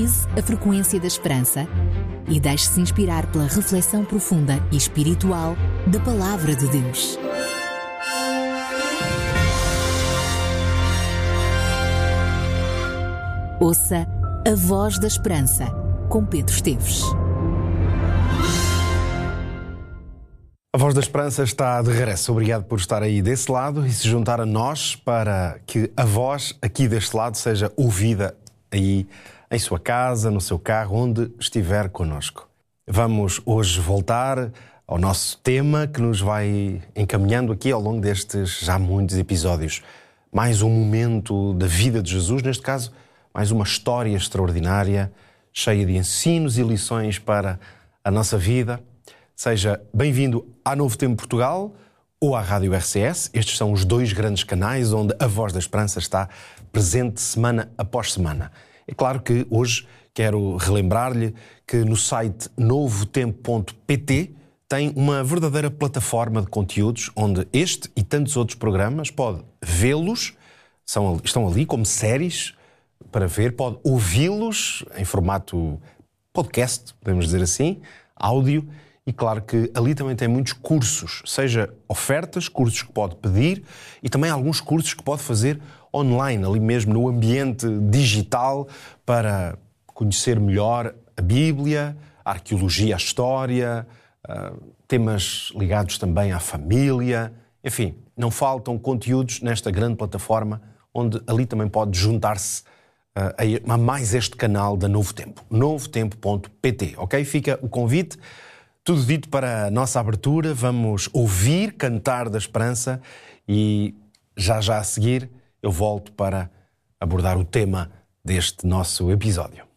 Sintonize a frequência da esperança e deixe-se inspirar pela reflexão profunda e espiritual da Palavra de Deus. Ouça a Voz da Esperança, com Pedro Esteves. A Voz da Esperança está de regresso. Obrigado por estar aí desse lado e se juntar a nós para que a voz aqui deste lado seja ouvida aí em sua casa, no seu carro, onde estiver connosco. Vamos hoje voltar ao nosso tema que nos vai encaminhando aqui ao longo destes já muitos episódios. Mais um momento da vida de Jesus, neste caso, mais uma história extraordinária, cheia de ensinos e lições para a nossa vida. Seja bem-vindo à Novo Tempo Portugal ou à Rádio RCS. Estes são os dois grandes canais onde a Voz da Esperança está presente semana após semana. É claro que hoje quero relembrar-lhe que no site novotempo.pt tem uma verdadeira plataforma de conteúdos onde este e tantos outros programas pode vê-los, estão ali como séries para ver, pode ouvi-los em formato podcast, podemos dizer assim, áudio. E claro que ali também tem muitos cursos, seja ofertas, cursos que pode pedir e também alguns cursos que pode fazer online, ali mesmo no ambiente digital, para conhecer melhor a Bíblia, a arqueologia, a história, temas ligados também à família. Enfim, não faltam conteúdos nesta grande plataforma, onde ali também pode juntar-se a mais este canal da Novo Tempo, novotempo.pt, ok? Fica o convite. Tudo dito para a nossa abertura, vamos ouvir Cantar da Esperança e já a seguir eu volto para abordar o tema deste nosso episódio.